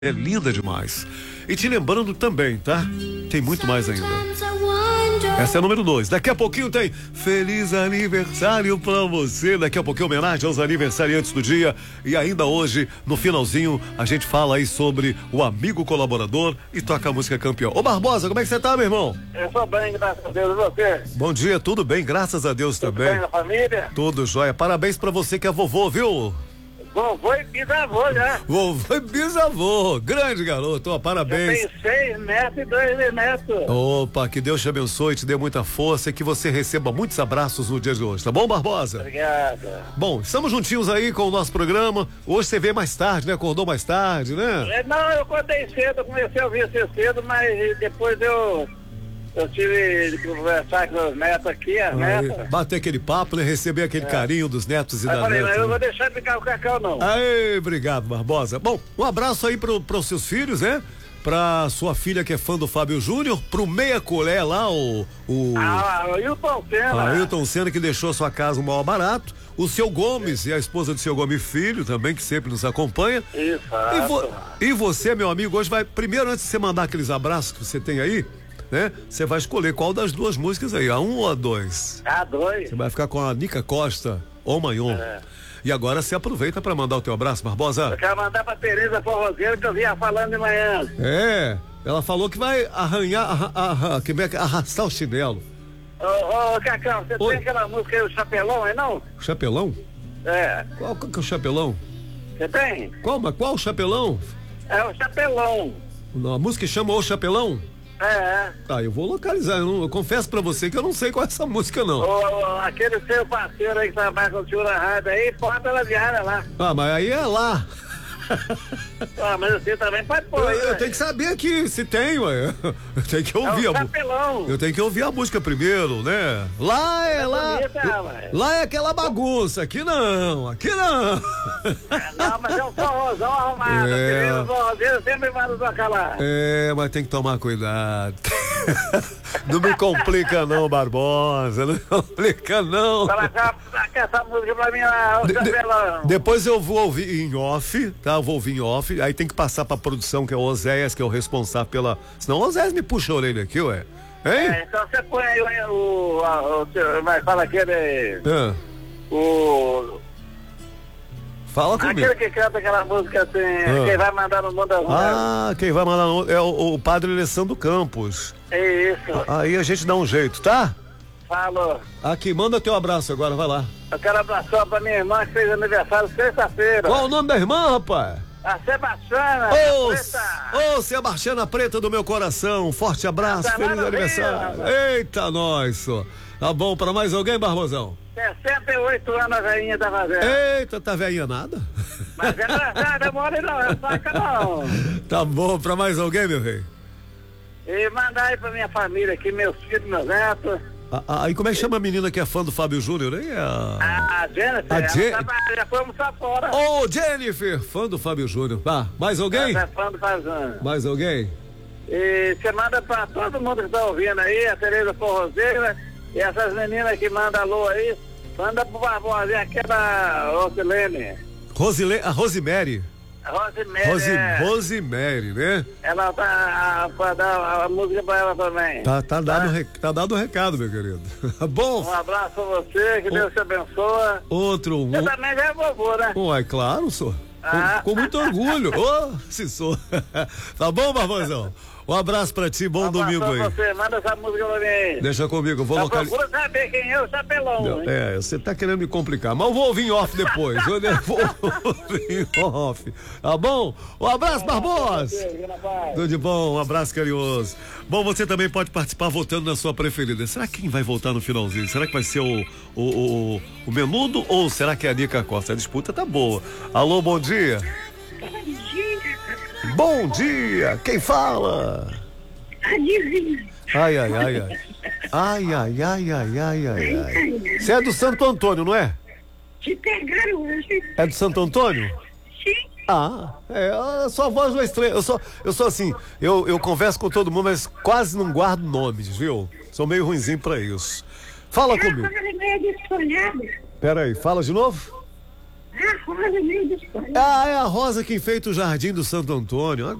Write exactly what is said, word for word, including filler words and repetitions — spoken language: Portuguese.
É linda demais. E te lembrando também, tá? Tem muito mais ainda. Essa é a número dois. Daqui a pouquinho tem Feliz Aniversário pra você. Daqui a pouquinho homenagem aos aniversariantes do dia. E ainda hoje, no finalzinho, a gente fala aí sobre o amigo colaborador e toca a música campeão. Ô Barbosa, como é que você tá, meu irmão? Eu sou bem, graças a Deus. E você? Bom dia, tudo bem, graças a Deus Tudo também. bem na família? Tudo jóia. Parabéns pra você que é vovô, viu? Vovô e bisavô já. Vovô e bisavô. Grande garoto, ó, parabéns. Eu tenho seis netos e dois netos. Opa, que Deus te abençoe, te dê muita força e que você receba muitos abraços no dia de hoje, tá bom, Barbosa? Obrigado. Bom, estamos juntinhos aí com o nosso programa. Hoje você veio mais tarde, né? Acordou mais tarde, né? É, não, eu acordei cedo, comecei a ouvir você cedo, mas depois eu, eu tive que conversar com os netos aqui, as Aí, netas. bater aquele papo, né? Receber aquele É. carinho dos netos e Aí da eu falei, neta. mas eu né? vou deixar ficar o Cacau, não. Aí, obrigado, Barbosa. Bom, um abraço aí pro, pros seus filhos, né? Pra sua filha que é fã do Fábio Júnior, pro Meia Colé lá, o... o... Ah, o Hilton Senna. Ailton Senna, que deixou sua casa um maior barato. O seu Gomes e a esposa do seu Gomes Filho também, que sempre nos acompanha. Isso, E, vo- e você, meu amigo, hoje vai. Primeiro, antes de você mandar aqueles abraços que você tem aí, né? Você vai escolher qual das duas músicas aí, a um ou a dois. A dois. Você vai ficar com a Nica Costa, ou Maion. É. E agora você aproveita para mandar o teu abraço, Barbosa. Eu quero mandar pra Tereza Forrozeiro, que eu vinha falando de manhã. É, ela falou que vai arranhar, arra, arra, que é que- arrastar o chinelo. Ô, ô, Cacau, você Oi. tem aquela música aí, o Chapelão, é não? Chapelão? É. Qual que é o chapelão? Você tem? Qual, mas qual chapelão? É o Chapelão. A música chama O Chapelão? É, é. Tá, eu vou localizar. Eu, não- eu confesso pra você que eu não sei qual é essa música, não. Ô, aquele seu parceiro aí que trabalha com o tio na rádio aí, porta pela diária lá. Ah, mas aí é lá. Ah, mas você também pode pôr Eu, aí, eu ué. tenho que saber aqui se tem, ué. Eu tenho que É ouvir o a música. Chapelão. Eu tenho que ouvir a música primeiro, né? Lá é lá. bonita, ué. Lá é aquela bagunça. Aqui não, aqui não. Não, mas é um forrozão arrumado. É. É. O forrozeiro sempre manda tocar lá. É, mas tem que tomar cuidado. Não me complica não, Barbosa. Não me complica não. Fala cá, essa música pra mim lá, o De- de- Chapelão. depois eu vou ouvir em off, tá? Eu vou ouvir em off. Aí tem que passar pra produção, que é o Oséias, que é o responsável pela. Senão o Oséias me puxa a orelha aqui, ué. Hein? É, então você põe aí o... o, o, o vai, fala aquele... Ah, O... fala comigo. Aquele que canta aquela música assim, Ah. quem vai mandar no mundo é o Ah, quem vai mandar no- é o, o padre Alessandro Campos. É isso, Aí a gente dá um jeito, tá? falou. Aqui, manda teu abraço agora, vai lá. Eu quero abraçar pra minha irmã que fez aniversário sexta-feira. Qual o nome da irmã, rapaz? A Sebastiana. Ô, preta. ô, Sebastiana Preta do meu coração, um forte abraço, Tá lá feliz no Rio, aniversário. rapaz. Eita, nós, só. Tá bom, pra mais alguém, Barbosão? sessenta e oito anos a rainha da fazenda. Eita, tá velhinha nada? Mas ela não demora não, é saca não. Tá bom, pra mais alguém, meu rei? E mandar aí pra minha família aqui, meus filhos, meus netos. Ah, ah, Aí como é que chama a menina que é fã do Fábio Júnior, hein? A... A Jennifer, A ela Je- trabalha, já foi almoçar fora. Ô, Jennifer, fã do Fábio Júnior. Ah, mais alguém? Ela é fã do Fazenda. Mais alguém? E você manda pra todo mundo que tá ouvindo aí, a Tereza Forrozeira e essas meninas que mandam alô aí, manda pro Barbosa, e aquela Rosilene, Rosile... A Rosemary. a Rosemary, Rosi... é, Rosemary, né? ela tá a, pra dar a música pra ela também. Tá, tá, dado, o re- tá dado o recado, meu querido. Bom, Um abraço pra você, que Deus te abençoe. outro. Um... Você também já é vovô, né? Ué, claro, sou. Com, Ah. com muito orgulho. Ô, se sou. Tá bom, Barbosão? Um abraço pra ti, bom Um abraço domingo pra aí. você, manda essa música pra mim. Deixa comigo, eu vou Eu localizar. procuro saber quem é o Chapelão. hein? É, você tá querendo me complicar, mas eu vou ouvir em off depois. Eu vou ouvir em off. Tá bom? Um abraço, Barbosa. Tudo de bom, um abraço carinhoso. Bom, você também pode participar votando na sua preferida. Será que quem vai votar no finalzinho? Será que vai ser o, o, o, o Menudo ou será que é a Nica Costa? A disputa tá boa. Alô, bom dia. Bom dia, quem fala? Adivinha. Ai, ai, ai, ai. Ai, ai, ai, ai, ai, ai, ai. Você é do Santo Antônio, não é? Te pegaram hoje. É do Santo Antônio? Sim. Ah, é, a sua voz não é estranha. Eu sou, eu sou assim, eu, eu converso com todo mundo, mas quase não guardo nomes, viu? Sou meio ruinzinho pra isso. Fala comigo. Agora ele é desfolhado. Pera aí, fala de novo? A rosa meio dos pais. Ah, é a Rosa que enfeita o Jardim do Santo Antônio.